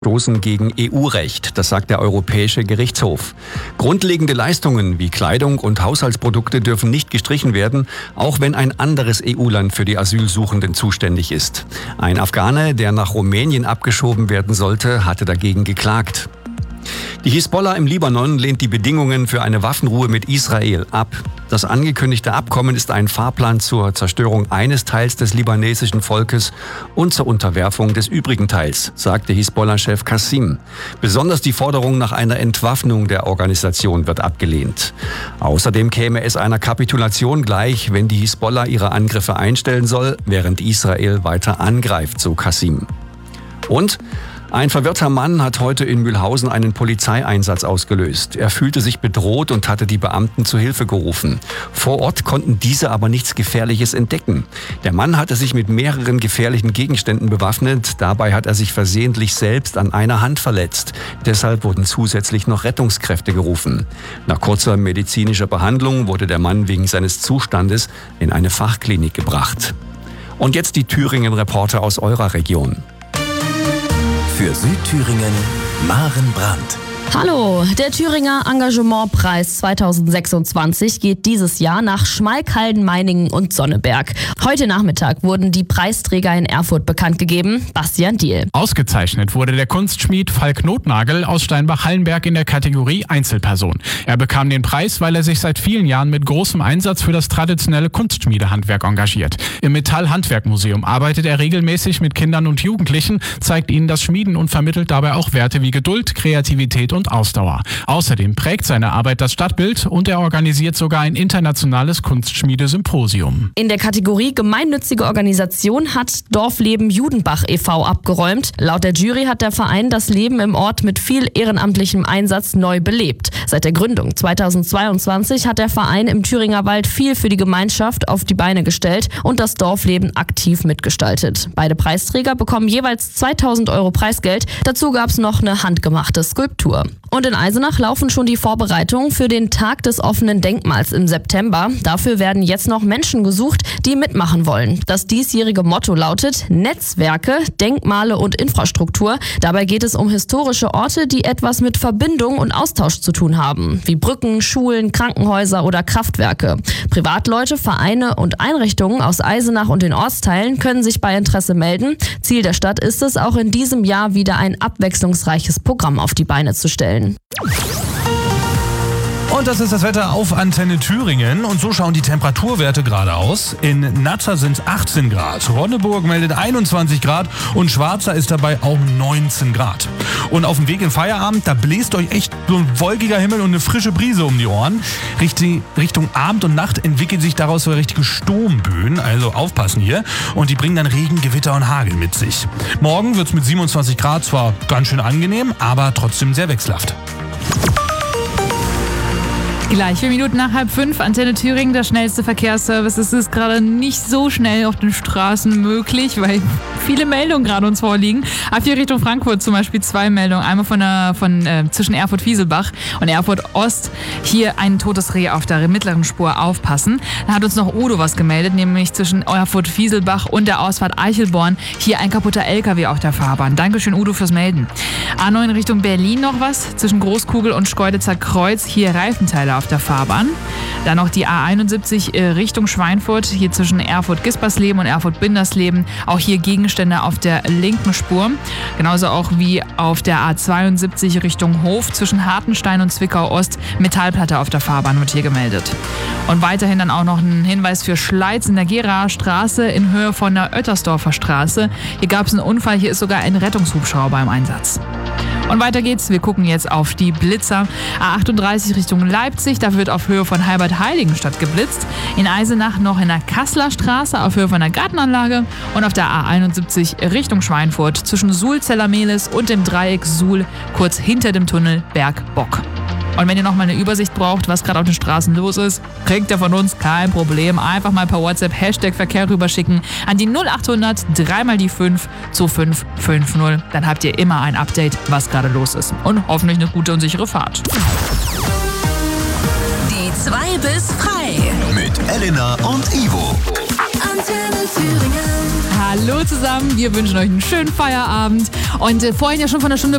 verstoßen gegen EU-Recht, das sagt der Europäische Gerichtshof. Grundlegende Leistungen wie Kleidung und Haushaltsprodukte dürfen nicht gestrichen werden, auch wenn ein anderes EU-Land für die Asylsuchenden zuständig ist. Ein Afghane, der nach Rumänien abgeschoben werden sollte, hatte dagegen geklagt. Die Hisbollah im Libanon lehnt die Bedingungen für eine Waffenruhe mit Israel ab. Das angekündigte Abkommen ist ein Fahrplan zur Zerstörung eines Teils des libanesischen Volkes und zur Unterwerfung des übrigen Teils, sagte Hisbollah-Chef Qassim. Besonders die Forderung nach einer Entwaffnung der Organisation wird abgelehnt. Außerdem käme es einer Kapitulation gleich, wenn die Hisbollah ihre Angriffe einstellen soll, während Israel weiter angreift, so Qassim. Und ein verwirrter Mann hat heute in Mühlhausen einen Polizeieinsatz ausgelöst. Er fühlte sich bedroht und hatte die Beamten zu Hilfe gerufen. Vor Ort konnten diese aber nichts Gefährliches entdecken. Der Mann hatte sich mit mehreren gefährlichen Gegenständen bewaffnet. Dabei hat er sich versehentlich selbst an einer Hand verletzt. Deshalb wurden zusätzlich noch Rettungskräfte gerufen. Nach kurzer medizinischer Behandlung wurde der Mann wegen seines Zustandes in eine Fachklinik gebracht. Und jetzt die Thüringen-Reporter aus eurer Region. Für Südthüringen, Maren Brandt. Hallo, der Thüringer Engagementpreis 2026 geht dieses Jahr nach Schmalkalden, Meiningen und Sonneberg. Heute Nachmittag wurden die Preisträger in Erfurt bekannt gegeben. Bastian Diehl. Ausgezeichnet wurde der Kunstschmied Falk Notnagel aus Steinbach-Hallenberg in der Kategorie Einzelperson. Er bekam den Preis, weil er sich seit vielen Jahren mit großem Einsatz für das traditionelle Kunstschmiedehandwerk engagiert. Im Metall-Handwerk-Museum arbeitet er regelmäßig mit Kindern und Jugendlichen, zeigt ihnen das Schmieden und vermittelt dabei auch Werte wie Geduld, Kreativität und Ausdauer. Außerdem prägt seine Arbeit das Stadtbild und er organisiert sogar ein internationales Kunstschmiede-Symposium. In der Kategorie Gemeinnützige Organisation hat Dorfleben Judenbach e.V. abgeräumt. Laut der Jury hat der Verein das Leben im Ort mit viel ehrenamtlichem Einsatz neu belebt. Seit der Gründung 2022 hat der Verein im Thüringer Wald viel für die Gemeinschaft auf die Beine gestellt und das Dorfleben aktiv mitgestaltet. Beide Preisträger bekommen jeweils 2.000 € Preisgeld. Dazu gab es noch eine handgemachte Skulptur. Und in Eisenach laufen schon die Vorbereitungen für den Tag des offenen Denkmals im September. Dafür werden jetzt noch Menschen gesucht, die mitmachen wollen. Das diesjährige Motto lautet Netzwerke, Denkmale und Infrastruktur. Dabei geht es um historische Orte, die etwas mit Verbindung und Austausch zu tun haben, wie Brücken, Schulen, Krankenhäuser oder Kraftwerke. Privatleute, Vereine und Einrichtungen aus Eisenach und den Ortsteilen können sich bei Interesse melden. Ziel der Stadt ist es, auch in diesem Jahr wieder ein abwechslungsreiches Programm auf die Beine zu stellen. Und das ist das Wetter auf Antenne Thüringen. Und so schauen die Temperaturwerte gerade aus. In Nazza sind es 18 Grad, Ronneburg meldet 21 Grad und Schwarza ist dabei auch 19 Grad. Und auf dem Weg in Feierabend, da bläst euch echt so ein wolkiger Himmel und eine frische Brise um die Ohren. Richtung Abend und Nacht entwickelt sich daraus so richtige Sturmböen, also aufpassen hier. Und die bringen dann Regen, Gewitter und Hagel mit sich. Morgen wird es mit 27 Grad zwar ganz schön angenehm, aber trotzdem sehr wechselhaft. Gleich 4 Minuten nach 4:30, Antenne Thüringen, der schnellste Verkehrsservice. Es ist gerade nicht so schnell auf den Straßen möglich, weil viele Meldungen gerade uns vorliegen. A4 Richtung Frankfurt zum Beispiel 2 Meldungen. Einmal zwischen Erfurt-Fieselbach und Erfurt-Ost. Hier ein totes Reh auf der mittleren Spur, aufpassen. Da hat uns noch Udo was gemeldet, nämlich zwischen Erfurt-Fieselbach und der Ausfahrt Eichelborn. Hier ein kaputter LKW auf der Fahrbahn. Dankeschön, Udo, fürs Melden. A9 Richtung Berlin noch was. Zwischen Großkugel und Schkeuditzer Kreuz. Hier Reifenteile auf der Fahrbahn. Dann noch die A71 Richtung Schweinfurt, hier zwischen Erfurt-Gispersleben und Erfurt-Bindersleben. Auch hier Gegenstände auf der linken Spur. Genauso auch wie auf der A72 Richtung Hof zwischen Hartenstein und Zwickau-Ost. Metallplatte auf der Fahrbahn wird hier gemeldet. Und weiterhin dann auch noch ein Hinweis für Schleiz in der Geraer Straße in Höhe von der Oettersdorfer Straße. Hier gab es einen Unfall, hier ist sogar ein Rettungshubschrauber im Einsatz. Und weiter geht's, wir gucken jetzt auf die Blitzer. A38 Richtung Leipzig, da wird auf Höhe von Heilbad-Heiligenstadt geblitzt. In Eisenach noch in der Kasseler Straße auf Höhe von der Gartenanlage. Und auf der A71 Richtung Schweinfurt zwischen Suhl-Zellermehlis und dem Dreieck Suhl, kurz hinter dem Tunnel Berg-Bock. Und wenn ihr noch mal eine Übersicht braucht, was gerade auf den Straßen los ist, kriegt ihr von uns kein Problem. Einfach mal per WhatsApp #Verkehr rüberschicken an die 0800 3 die 5 2550. Dann habt ihr immer ein Update, was gerade los ist. Und hoffentlich eine gute und sichere Fahrt. Die 2 bis frei. Mit Elena und Ivo. Antenne Thüringen. Hallo zusammen, wir wünschen euch einen schönen Feierabend. Und vorhin ja schon von einer Stunde